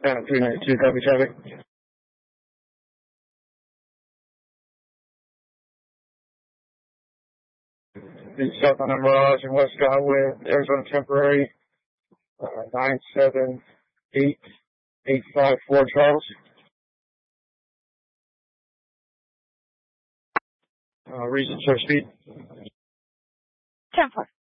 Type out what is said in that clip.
Down 392, copy traffic. South on Mirage and West Godwin, Arizona Temporary, 978-854 Charles. Reason, sir, speed. 10-4.